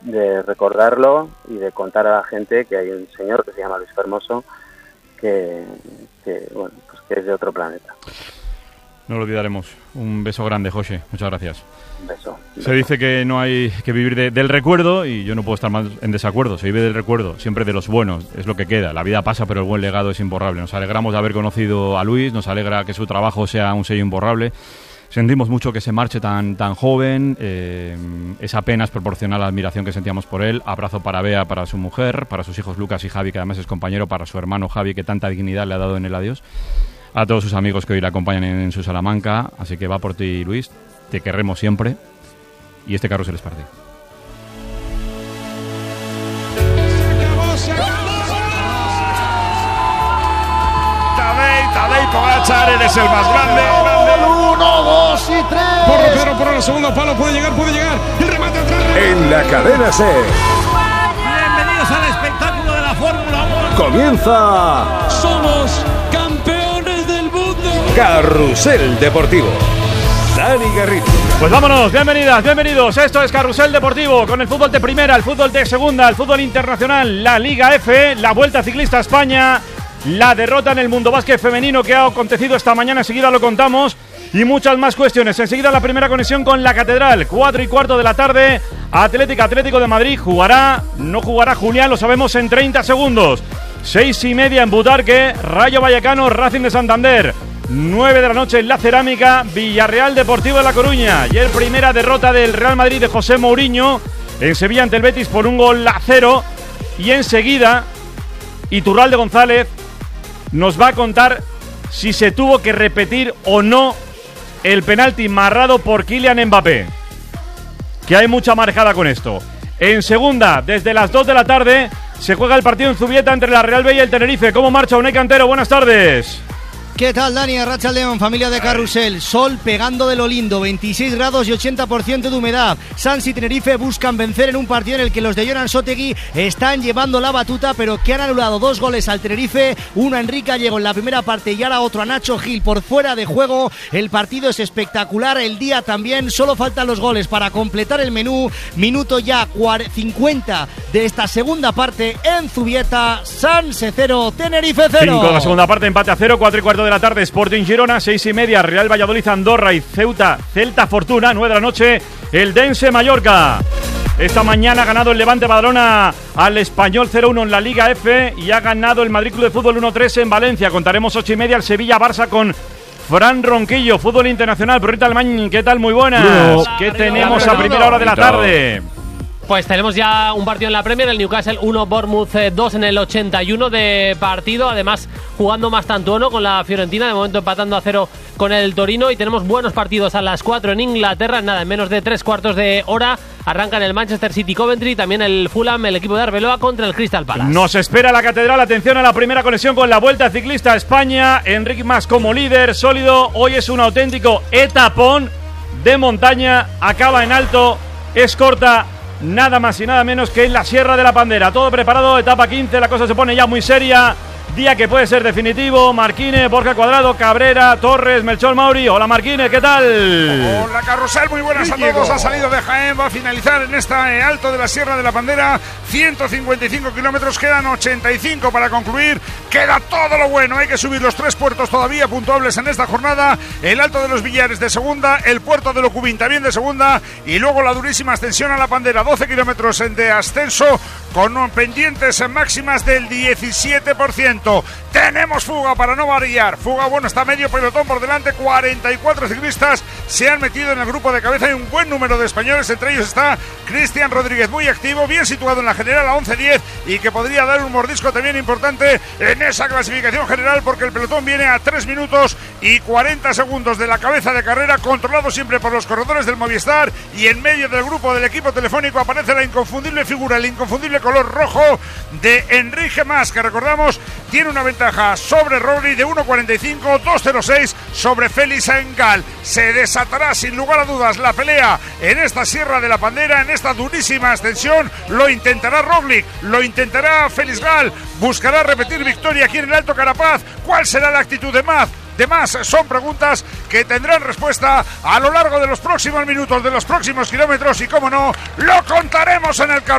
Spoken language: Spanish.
de recordarlo y de contar a la gente que hay un señor que se llama Luis Fermoso que es de otro planeta. No lo olvidaremos. Un beso grande, José. Muchas gracias. Un beso. Se dice que no hay que vivir del recuerdo, y yo no puedo estar más en desacuerdo. Se vive del recuerdo, siempre de los buenos, es lo que queda. La vida pasa, pero el buen legado es imborrable. Nos alegramos de haber conocido a Luis, nos alegra que su trabajo sea un sello imborrable. Sentimos mucho que se marche tan joven, esa pena es proporcional a la admiración que sentíamos por él. Abrazo para Bea, para su mujer, para sus hijos Lucas y Javi, que además es compañero, para su hermano Javi, que tanta dignidad le ha dado en el adiós. A todos sus amigos que hoy le acompañan en su Salamanca, así que va por ti, Luis, te querremos siempre, y este carrusel es para ti. Tadej Pogačar, eres el más grande. 1, 2 y 3. Porro, el segundo palo, puede llegar. El remate atrás. En la cadena SER. Bienvenidos al espectáculo de la Fórmula 1. Comienza. Somos campeones del mundo. Carrusel Deportivo. Dani Garrido. Pues vámonos, bienvenidos. Esto es Carrusel Deportivo, con el fútbol de primera, el fútbol de segunda, el fútbol internacional, la Liga F, la Vuelta Ciclista a España, la derrota en el Mundo Básquet femenino que ha acontecido esta mañana, enseguida lo contamos, y muchas más cuestiones. Enseguida la primera conexión con la Catedral, 4:15 de la tarde, Atlético de Madrid. No jugará Julián, lo sabemos en 30 segundos. 6:30 en Butarque, Rayo Vallecano, Racing de Santander. 9 de la noche en La Cerámica, Villarreal Deportivo de La Coruña. Ayer primera derrota del Real Madrid de José Mourinho en Sevilla ante el Betis por 1-0. Y enseguida Iturralde González nos va a contar si se tuvo que repetir o no el penalti marrado por Kylian Mbappé, que hay mucha marejada con esto. En segunda, desde las 2 de la tarde, se juega el partido en Zubieta entre la Real B y el Tenerife. ¿Cómo marcha Unai Cantero? Buenas tardes. ¿Qué tal, Dani? Arratsaldeon, familia de Carrusel. Sol pegando de lo lindo, 26 grados y 80% de humedad. Sans y Tenerife buscan vencer en un partido en el que los de Jonan Sotegui están llevando la batuta, pero que han anulado 2 goles al Tenerife, uno a Enrique Gallego en la primera parte y ahora otro a Nacho Gil por fuera de juego. El partido es espectacular, el día también, solo faltan los goles para completar el menú. Minuto ya 50 de esta segunda parte en Zubieta. Sans 0, Tenerife 0. 5 de la segunda parte, empate a 0, 4:15 de la tarde, Sporting Girona, 6:30, Real Valladolid Andorra y Celta Fortuna, 9 de la noche, el Dense Mallorca. Esta mañana ha ganado el Levante Badalona al Español 0-1 en la Liga F y ha ganado el Madrid Club de Fútbol 1-3 en Valencia. Contaremos 8:30 el Sevilla-Barça con Fran Ronquillo, fútbol internacional. Perrita Alemán, ¿qué tal? Muy buenas. Hola, ¿Qué arriba, tenemos a primera hora de la tarde? Pues tenemos ya un partido en la Premier, el Newcastle 1, Bournemouth 2 en el 81 de partido, además jugando más tantuono con la Fiorentina, de momento empatando a 0 con el Torino, y tenemos buenos partidos a las 4 en Inglaterra, nada, en menos de 3/4 de hora arrancan el Manchester City Coventry, también el Fulham, el equipo de Arbeloa contra el Crystal Palace. Nos espera la Catedral, atención a la primera conexión con la Vuelta Ciclista a España, Enric Mas como líder sólido, hoy es un auténtico etapón de montaña, acaba en alto, es corta, nada más y nada menos que en la Sierra de la Pandera. Todo preparado, etapa 15, la cosa se pone ya muy seria. Día que puede ser definitivo. Marquínez, Borja Cuadrado, Cabrera, Torres, Melchor Mauri. Hola Marquínez, ¿qué tal? Hola Carrusel, muy buenas a todos. Ha salido de Jaén, va a finalizar en esta alto de la Sierra de la Pandera. 155 kilómetros, quedan 85 para concluir. Queda todo lo bueno, hay que subir los 3 puertos todavía puntuables en esta jornada. El Alto de los Villares de segunda, el puerto de Locubín también de segunda, y luego la durísima ascensión a la Pandera. 12 kilómetros de ascenso con pendientes máximas del 17%. Tenemos fuga para no variar. Fuga, bueno, está medio pelotón por delante. 44 ciclistas se han metido en el grupo de cabeza. Hay un buen número de españoles. Entre ellos está Cristian Rodríguez, muy activo, bien situado en la general a 11:10 y que podría dar un mordisco también importante en esa clasificación general, porque el pelotón viene a 3 minutos y 40 segundos de la cabeza de carrera, controlado siempre por los corredores del Movistar, y en medio del grupo del equipo telefónico aparece la inconfundible figura, el inconfundible color rojo de Enrique Mas, que recordamos tiene una ventaja sobre Rory de 1.45, 2.06 sobre Félix Engal. Se desatará sin lugar a dudas la pelea en esta Sierra de la Pandera, en esta durísima ascensión. Lo intentará Roglic, lo intentará Félix Gal, buscará repetir victoria aquí en el Alto Carapaz. ¿Cuál será la actitud de Mas? Son preguntas que tendrán respuesta a lo largo de los próximos minutos, de los próximos kilómetros, y cómo no, lo contaremos en el